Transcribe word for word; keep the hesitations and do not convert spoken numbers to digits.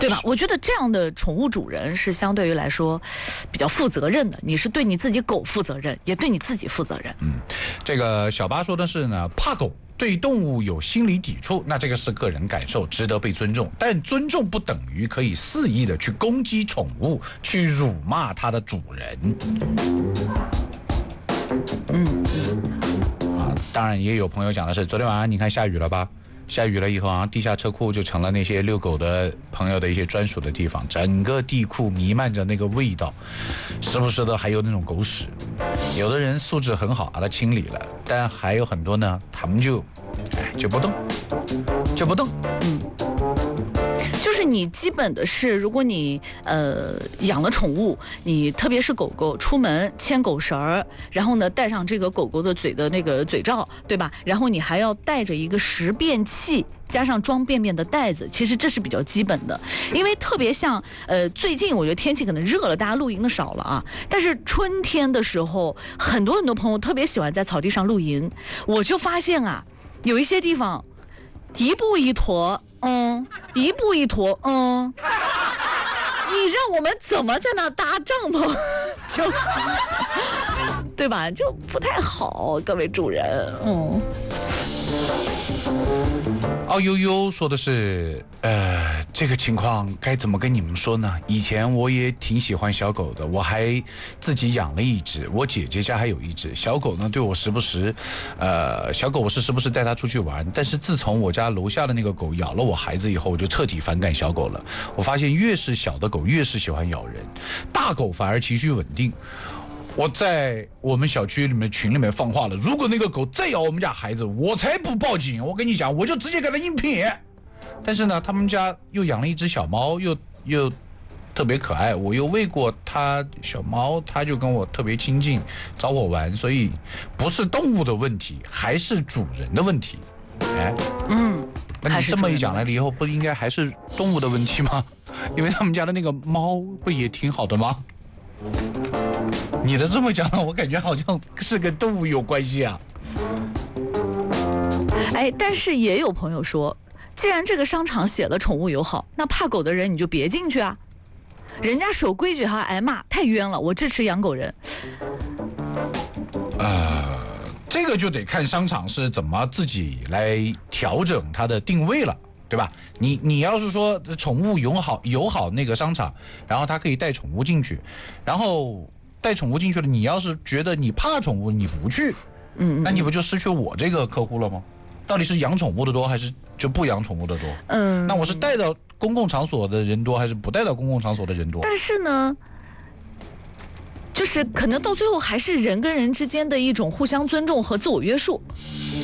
对吧？我觉得这样的宠物主人是相对于来说比较负责任的，你是对你自己狗负责任，也对你自己负责任。 嗯，这个小八说的是呢，怕狗。对动物有心理抵触，那这个是个人感受，值得被尊重。但尊重不等于可以肆意的去攻击宠物，去辱骂它的主人。 嗯， 啊，当然也有朋友讲的是，昨天晚上你看下雨了吧？下雨了以后啊，地下车库就成了那些遛狗的朋友的一些专属的地方，整个地库弥漫着那个味道，时不时的还有那种狗屎。有的人素质很好，把它清理了，但还有很多呢，他们就，哎，就不动，就不动。 嗯。就是你基本的是，如果你呃养了宠物，你特别是狗狗，出门牵狗绳儿，然后呢戴上这个狗狗的嘴的那个嘴罩，对吧？然后你还要带着一个识便器，加上装便便的袋子，其实这是比较基本的。因为特别像呃最近我觉得天气可能热了，大家露营的少了啊。但是春天的时候，很多很多朋友特别喜欢在草地上露营，我就发现啊，有一些地方一步一坨。嗯，一步一坨，嗯，你让我们怎么在那搭帐篷，就对吧？就不太好，各位主人，嗯。 奥悠悠说的是，呃，这个情况该怎么跟你们说呢？以前我也挺喜欢小狗的，我还自己养了一只，我姐姐家还有一只小狗呢。对我时不时，呃，小狗我是时不时带它出去玩，但是自从我家楼下的那个狗咬了我孩子以后，我就彻底反感小狗了。我发现越是小的狗越是喜欢咬人，大狗反而情绪稳定。我在我们小区里面群里面放话了，如果那个狗再咬我们家孩子，我才不报警，我跟你讲，我就直接给它硬拼。但是呢，他们家又养了一只小猫，又又特别可爱，我又喂过它小猫，它就跟我特别亲近，找我玩，所以不是动物的问题，还是主人的问题。哎， 嗯， 那你这么一讲来了以后，不应该还是动物的问题吗？因为他们家的那个猫不也挺好的吗？你的这么讲，我感觉好像是跟动物有关系啊。 哎，但是也有朋友说，既然这个商场写了宠物友好，那怕狗的人你就别进去啊，人家守规矩还挨骂，太冤了。我支持养狗人。 呃，这个就得看商场是怎么自己来调整它的定位了。对吧？你你要是说宠物友好友好那个商场，然后它可以带宠物进去，然后带宠物进去了，你要是觉得你怕宠物，你不去， 嗯， 那你不就失去我这个客户了吗？到底是养宠物的多，还是就不养宠物的多？ 嗯， 那我是带到公共场所的人多，还是不带到公共场所的人多？ 但是呢，就是可能到最后还是人跟人之间的一种互相尊重和自我约束。